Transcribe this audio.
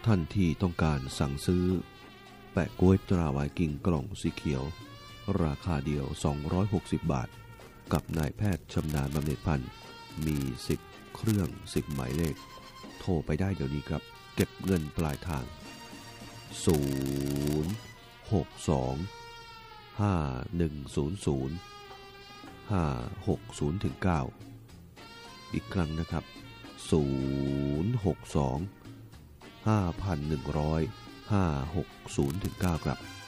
ท่านที่ต้องการสั่งซื้อแปะก๊วยตราไวกิ้งกล่องสีเขียวราคาเดียว260 บาทกับนายแพทย์ชำนาญบำเหน็จพันธ์มี10เครื่อง10หมายเลขโทรไปได้เดี๋ยวนี้ครับเก็บเงินปลายทาง062 5100 560-9อีกครั้งนะครับ062 5100 560-9ครับ